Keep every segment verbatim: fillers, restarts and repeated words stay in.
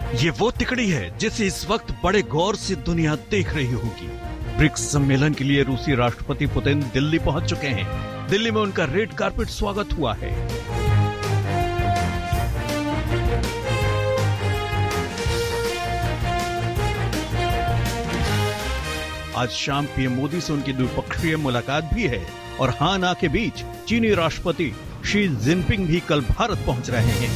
ये वो तिकड़ी है जिसे इस वक्त बड़े गौर से दुनिया देख रही होगी। ब्रिक्स सम्मेलन के लिए रूसी राष्ट्रपति पुतिन दिल्ली पहुंच चुके हैं। दिल्ली में उनका रेड कार्पेट स्वागत हुआ है। आज शाम पीएम मोदी से उनकी द्विपक्षीय मुलाकात भी है और हाँ ना के बीच चीनी राष्ट्रपति शी जिनपिंग भी कल भारत पहुंच रहे हैं।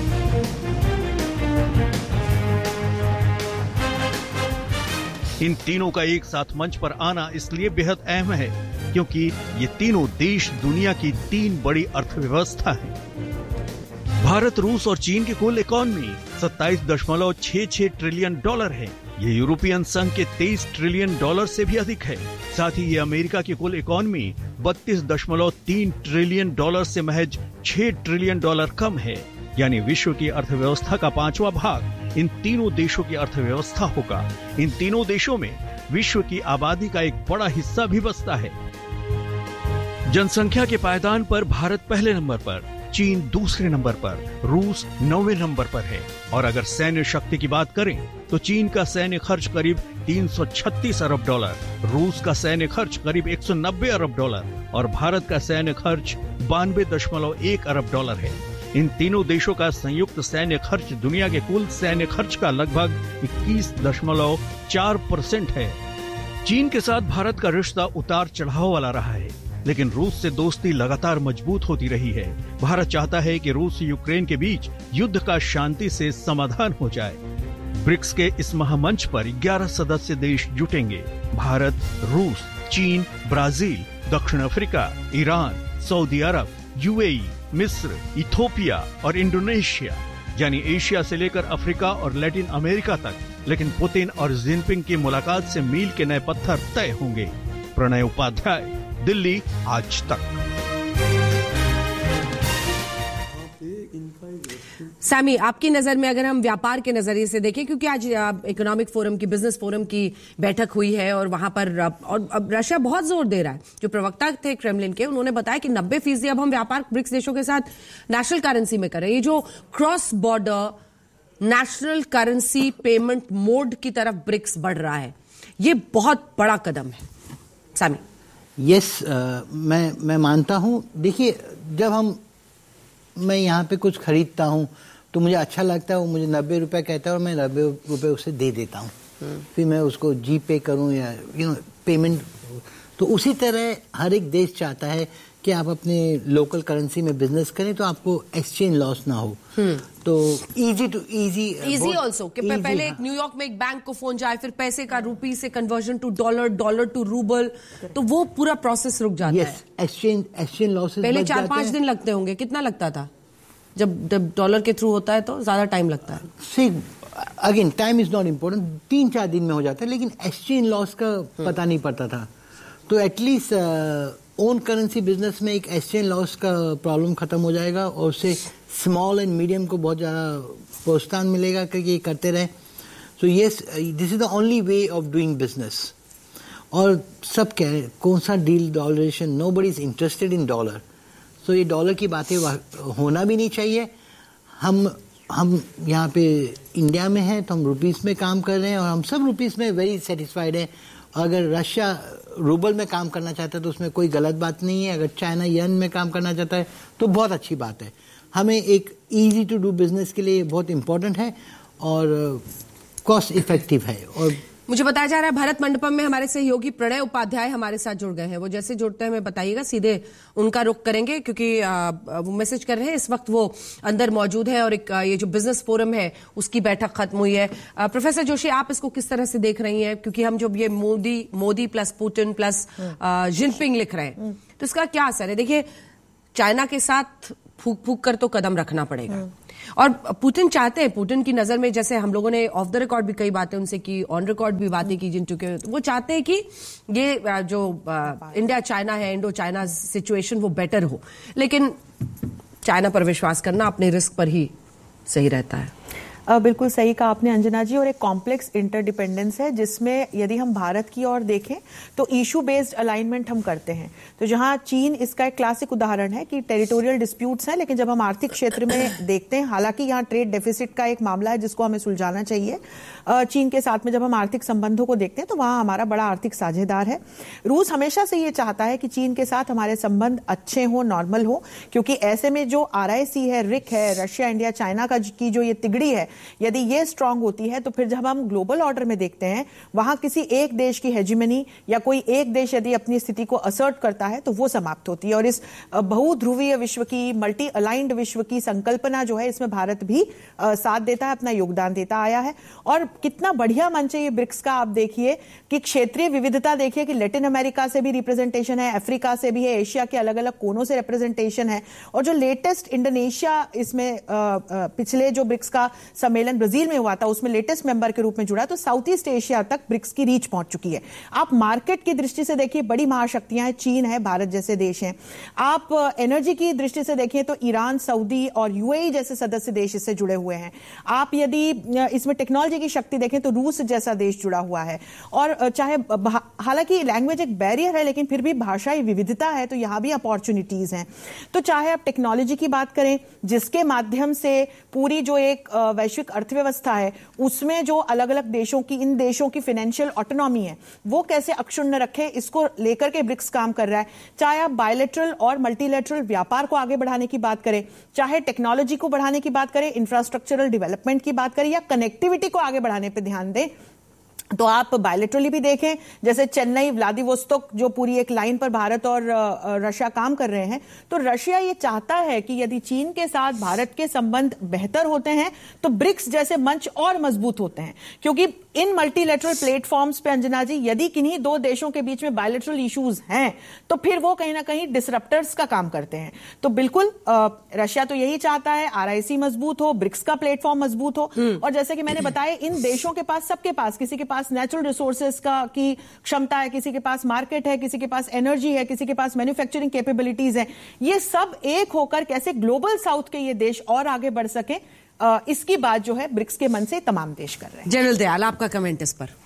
इन तीनों का एक साथ मंच पर आना इसलिए बेहद अहम है क्योंकि ये तीनों देश दुनिया की तीन बड़ी अर्थव्यवस्था हैं। भारत, रूस और चीन की कुल इकॉनमी सत्ताईस दशमलव छह छह ट्रिलियन डॉलर है। ये यूरोपियन संघ के तेईस ट्रिलियन डॉलर से भी अधिक है। साथ ही ये अमेरिका की कुल इकॉनमी बत्तीस दशमलव तीन ट्रिलियन डॉलर से महज छह ट्रिलियन डॉलर कम है। यानी विश्व की अर्थव्यवस्था का पांचवा भाग इन तीनों देशों की अर्थव्यवस्था होगा। इन तीनों देशों में विश्व की आबादी का एक बड़ा हिस्सा भी बसता है। जनसंख्या के पायदान पर भारत पहले नंबर पर, चीन दूसरे नंबर पर, रूस नौवें नंबर पर है। और अगर सैन्य शक्ति की बात करें तो चीन का सैन्य खर्च करीब तीन सौ छत्तीस अरब डॉलर, रूस का सैन्य खर्च करीब एक सौ नब्बे अरब डॉलर और भारत का सैन्य खर्च बानवे दशमलव एक अरब डॉलर है। इन तीनों देशों का संयुक्त सैन्य खर्च दुनिया के कुल सैन्य खर्च का लगभग इक्कीस दशमलव चार परसेंट है। चीन के साथ भारत का रिश्ता उतार चढ़ाव वाला रहा है, लेकिन रूस से दोस्ती लगातार मजबूत होती रही है। भारत चाहता है कि रूस यूक्रेन के बीच युद्ध का शांति से समाधान हो जाए। ब्रिक्स के इस महामंच पर ग्यारह सदस्य देश जुटेंगे। भारत, रूस, चीन, ब्राजील, दक्षिण अफ्रीका, ईरान, सऊदी अरब, यूएई, मिस्र, इथोपिया और इंडोनेशिया, यानी एशिया से लेकर अफ्रीका और लैटिन अमेरिका तक। लेकिन पुतिन और जिनपिंग की मुलाकात से मील के नए पत्थर तय होंगे। प्रणय उपाध्याय, दिल्ली, आज तक। सैमी, आपकी नजर में अगर हम व्यापार के नजरिए से देखें, क्योंकि आज इकोनॉमिक फोरम की, बिजनेस फोरम की बैठक हुई है और वहां पर और अब रशिया बहुत जोर दे रहा है। जो प्रवक्ता थे क्रेमलिन के, उन्होंने बताया कि नब्बे फीसदी अब हम व्यापार ब्रिक्स देशों के साथ नेशनल करेंसी में कर रहे हैं। ये जो cross border national currency payment mode की तरफ ब्रिक्स बढ़ रहा है, ये बहुत बड़ा कदम है। सैमी। यस, मैं मैं मानता हूं। देखिए, जब हम मैं यहाँ पे कुछ खरीदता हूँ तो मुझे अच्छा लगता है, वो मुझे नब्बे रुपए कहता है और मैं नब्बे रुपए उसे दे देता हूँ। फिर मैं उसको जी पे करूँ या यू नो पेमेंट। तो उसी तरह हर एक देश चाहता है कि आप अपने लोकल करेंसी में बिजनेस करें तो आपको एक्सचेंज लॉस ना हो। तो easy to easy easy also कि पहले एक न्यूयॉर्क में एक बैंक को फोन जाए, फिर पैसे का रूपी से conversion two dollar, dollar to rouble, तो वो पूरा प्रोसेस रुक जाता yes, है। एक्सचेंज एक्सचेंज लॉसेस पहले चार पांच दिन लगते होंगे। कितना लगता था? जब जब डॉलर के थ्रू होता है तो ज्यादा टाइम लगता है। See again, time is not important, तीन चार दिन में हो जाता है, लेकिन एक्सचेंज लॉस का पता नहीं पड़ता था। तो एटलीस्ट ओन करेंसी बिजनेस में एक एक्सचेंज लॉस का प्रॉब्लम खत्म हो जाएगा और उससे स्मॉल एंड मीडियम को बहुत ज़्यादा प्रोत्साहन मिलेगा कि ये करते रहे। So yes, this is the only way of doing business. और सब कह रहे हैं कौन सा deal डॉलरेशन, no body is interested in dollar. सो ये डॉलर की बातें होना भी नहीं चाहिए। हम हम यहाँ पे इंडिया में हैं तो हम रुपीस में काम कर रहे हैं और हम सब रुपीस में वेरी सेटिस्फाइड हैं। अगर रशिया रूबल में काम करना चाहता है तो उसमें कोई गलत बात नहीं है। अगर चाइना येन में काम करना चाहता है तो बहुत अच्छी बात है। हमें एक इजी टू डू बिजनेस के लिए बहुत इंपॉर्टेंट है और कॉस्ट इफेक्टिव है। और मुझे बताया जा रहा है भारत मंडपम में हमारे सहयोगी प्रणय उपाध्याय हमारे साथ जुड़ गए हैं। वो जैसे जुड़ते हैं हमें बताइएगा, सीधे उनका रुख करेंगे क्योंकि आ, वो मैसेज कर रहे हैं। इस वक्त वो अंदर मौजूद है और एक आ, ये जो बिजनेस फोरम है उसकी बैठक खत्म हुई है। आ, प्रोफेसर जोशी, आप इसको किस तरह से देख रही हैं? क्योंकि हम जब ये Modi Modi plus Putin plus Jinping लिख रहे हैं तो इसका क्या असर है? देखिए, चाइना के साथ फूक फूक कर तो कदम रखना पड़ेगा और पुतिन चाहते हैं, पुतिन की नजर में, जैसे हम लोगों ने ऑफ द रिकॉर्ड भी कई बातें उनसे की, ऑन रिकॉर्ड भी बातें की जिन चुके, वो चाहते हैं कि ये जो इंडिया चाइना है, इंडो चाइना सिचुएशन वो बेटर हो। लेकिन चाइना पर विश्वास करना अपने रिस्क पर ही सही रहता है। बिल्कुल सही कहा आपने अंजना जी, और एक कॉम्प्लेक्स इंटरडिपेंडेंस है जिसमें यदि हम भारत की ओर देखें तो इशू बेस्ड अलाइनमेंट हम करते हैं। तो जहां चीन इसका एक क्लासिक उदाहरण है कि टेरिटोरियल डिस्प्यूट्स हैं, लेकिन जब हम आर्थिक क्षेत्र में देखते हैं, हालांकि यहाँ ट्रेड डेफिसिट का एक मामला है जिसको हमें सुलझाना चाहिए चीन के साथ में, जब हम आर्थिक संबंधों को देखते हैं तो वहां हमारा बड़ा आर्थिक साझेदार है। रूस हमेशा से ये चाहता है कि चीन के साथ हमारे संबंध अच्छे हो, नॉर्मल हो, क्योंकि ऐसे में जो आर आई सी है, रिक है, रशिया इंडिया चाइना का की जो ये तिगड़ी है, यदि ये स्ट्रांग होती है तो फिर जब हम ग्लोबल ऑर्डर में देखते हैं वहां किसी एक देश की हेजिमनी या कोई एक देश यदि अपनी स्थिति को असर्ट करता है तो वो समाप्त होती है। और इस बहुध्रुवीय विश्व की, मल्टी अलाइंड विश्व की संकल्पना जो है, इसमें भारत भी साथ देता है, अपना योगदान देता आया है। और कितना बढ़िया मंच है ये ब्रिक्स का। आप देखिए कि क्षेत्रीय विविधता देखिए कि लैटिन अमेरिका से भी रिप्रेजेंटेशन है, अफ्रीका से भी है, एशिया के अलग अलग कोनों से रिप्रेजेंटेशन है। और जो लेटेस्ट इंडोनेशिया इसमें पिछले जो ब्रिक्स का सम्मेलन ब्राजील में हुआ था उसमें लेटेस्ट मेंबर के रूप में जुड़ा, तो साउथ ईस्ट एशिया तक ब्रिक्स की रीच पहुंच चुकी है। आप मार्केट की दृष्टि से देखिए, बड़ी महाशक्तियां हैं, चीन है, भारत जैसे देश हैं। आप एनर्जी की दृष्टि से देखिए तो ईरान, सऊदी और यूएई जैसे सदस्य देश इससे जुड़े हुए हैं। आप यदि इसमें टेक्नोलॉजी की शक्ति देखें तो रूस जैसा देश जुड़ा हुआ है। और चाहे हालांकि लैंग्वेज एक बैरियर है, लेकिन फिर भी भाषाई विविधता है, तो यहां भी अपॉर्चुनिटीज हैं। तो चाहे आप टेक्नोलॉजी की बात करें, जिसके माध्यम से पूरी जो एक वैश्विक अर्थव्यवस्था है उसमें जो अलग अलग देशों की, इन देशों की फाइनेंशियल ऑटोनॉमी है वो कैसे अक्षुण्ण रखे, इसको लेकर के ब्रिक्स काम कर रहा है। चाहे आप बायलैटरल और मल्टीलैटरल व्यापार को आगे बढ़ाने की बात करें, चाहे टेक्नोलॉजी को बढ़ाने की बात करें, इंफ्रास्ट्रक्चरल डेवलपमेंट की बात करें, या कनेक्टिविटी को आगे बढ़ाने पर ध्यान दें, तो आप बायलैटरली भी देखें, जैसे चेन्नई व्लादिवोस्तोक जो पूरी एक लाइन पर भारत और रशिया काम कर रहे हैं। तो रशिया ये चाहता है कि यदि चीन के साथ भारत के संबंध बेहतर होते हैं तो ब्रिक्स जैसे मंच और मजबूत होते हैं, क्योंकि इन मल्टीलैटरल प्लेटफॉर्म्स पे अंजना जी, यदि किन्हीं दो देशों के बीच में बायलैटरल इश्यूज हैं तो फिर वो कहीं ना कहीं डिसरप्टर्स का काम करते हैं। तो बिल्कुल रशिया तो यही चाहता है, आरआईसी मजबूत हो, ब्रिक्स का प्लेटफॉर्म मजबूत हो। और जैसे कि मैंने बताया, इन देशों के पास, सबके पास, किसी के पास नेचुरल रिसोर्सेज का की क्षमता है, किसी के पास मार्केट है, किसी के पास एनर्जी है, किसी के पास मैन्युफैक्चरिंग कैपेबिलिटीज है। ये सब एक होकर कैसे ग्लोबल साउथ के ये देश और आगे बढ़ सके, इसकी बात जो है ब्रिक्स के मन से तमाम देश कर रहे हैं। जनरल दयाल, आपका कमेंट इस पर?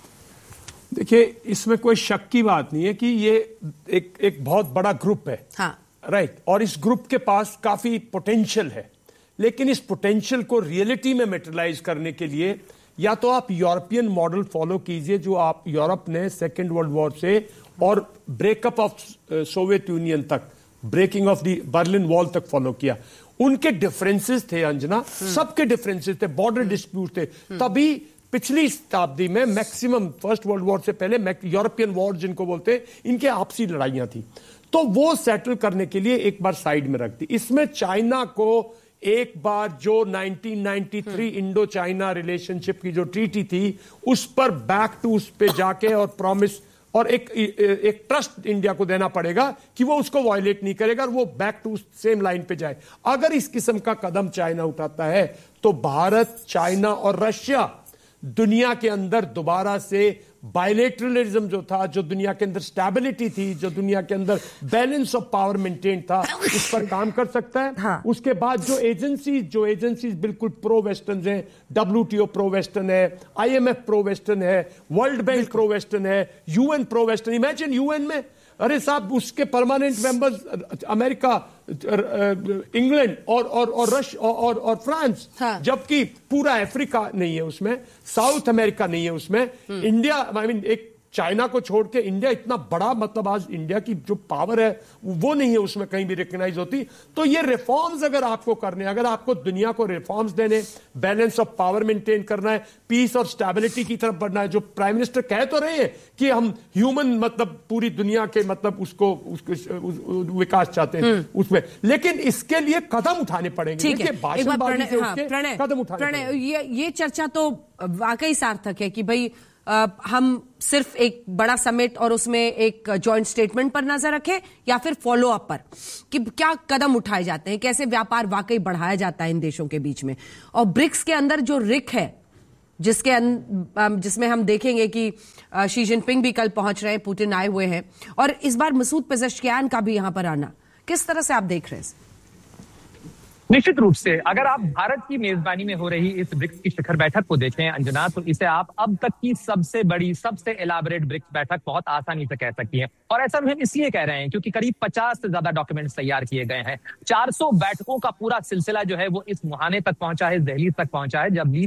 देखिए, इसमें कोई शक की बात नहीं है कि ये एक एक बहुत बड़ा ग्रुप है। हाँ, राइट। और इस ग्रुप के पास काफी पोटेंशियल है, लेकिन इस पोटेंशियल को रियलिटी में मैटेरियलाइज करने के लिए या तो आप यूरोपियन मॉडल फॉलो कीजिए, जो आप यूरोप ने सेकेंड वर्ल्ड वॉर से और ब्रेकअप ऑफ सोवियत यूनियन तक, breaking of the Berlin wall तक फॉलो किया। उनके डिफरेंसेस थे अंजना, सबके डिफरेंसेस थे, बॉर्डर डिस्प्यूट थे। तभी पिछली शताब्दी में मैक्सिमम, फर्स्ट वर्ल्ड वॉर से पहले यूरोपियन वॉर जिनको बोलते हैं, इनके आपसी लड़ाइयां थी। तो वो सेटल करने के लिए एक बार साइड में रख दी। इसमें चाइना को एक बार जो nineteen ninety three Indo China relationship की जो ट्रीटी थी उस पर बैक टू उस पे जाके और प्रॉमिस और एक एक ट्रस्ट इंडिया को देना पड़ेगा कि वो उसको वायलेट नहीं करेगा और वो बैक टू सेम लाइन पे जाए। अगर इस किस्म का कदम चाइना उठाता है तो भारत, चाइना और रशिया दुनिया के अंदर दोबारा से बायलेटरलिज्म जो था, जो दुनिया के अंदर स्टेबिलिटी थी, जो दुनिया के अंदर बैलेंस ऑफ पावर मेंटेन था, उस पर काम कर सकता है। हाँ। उसके बाद जो एजेंसी जो एजेंसीज बिल्कुल प्रो वेस्टर्न हैं, डब्ल्यूटीओ प्रो वेस्टर्न है, आईएमएफ प्रो वेस्टर्न है, वर्ल्ड बैंक प्रो वेस्टर्न है, UN pro western. Imagine UN में, अरे साहब, उसके परमानेंट मेंबर्स अमेरिका, इंग्लैंड और और और रश और और, और फ्रांस। हाँ। जबकि पूरा अफ्रीका नहीं है उसमें, साउथ अमेरिका नहीं है उसमें, इंडिया, आई मीन एक चाइना को छोड़ के इंडिया इतना बड़ा, मतलब आज इंडिया की जो पावर है वो नहीं है उसमें कहीं भी रिकॉग्नाइज होती। तो ये रिफॉर्म्स अगर आपको करने, अगर आपको दुनिया को रिफॉर्म्स देने, बैलेंस ऑफ पावर मेंटेन करना है, पीस और स्टेबिलिटी की तरफ बढ़ना है, जो प्राइम मिनिस्टर कह तो रहे हैं कि हम ह्यूमन, मतलब पूरी दुनिया के, मतलब उसको, उसको विकास चाहते हैं उसमें, लेकिन इसके लिए कदम उठाने पड़ेंगे। देखिए, भाषणबाजी से उसके कदम उठाने पड़ेंगे। ये ये चर्चा तो वाकई सार्थक है कि भाई आ, हम सिर्फ एक बड़ा समिट और उसमें एक जॉइंट स्टेटमेंट पर नजर रखें या फिर फॉलो अप पर कि क्या कदम उठाए जाते हैं, कैसे व्यापार वाकई बढ़ाया जाता है इन देशों के बीच में। और ब्रिक्स के अंदर जो रिक है, जिसके जिसमें हम देखेंगे कि शी जिनपिंग भी कल पहुंच रहे हैं, पुतिन आए हुए हैं, और इस बार मसूद पेज़ेश्कियान का भी यहां पर आना, किस तरह से आप देख रहे हैं? निश्चित रूप से अगर आप भारत की मेजबानी में हो रही इस ब्रिक्स की शिखर बैठक को देखें अंजना, तो इसे आप अब तक की सबसे बड़ी, सबसे एलाबोरेट ब्रिक्स बैठक बहुत आसानी से कह सकती है। और ऐसा हम इसलिए कह रहे हैं क्योंकि करीब पचास से ज्यादा डॉक्यूमेंट्स तैयार किए गए हैं। चार सौ बैठकों का पूरा सिलसिला जो है वो इस मुहाने तक पहुंचा है, इस दहलीज तक पहुंचा है, जब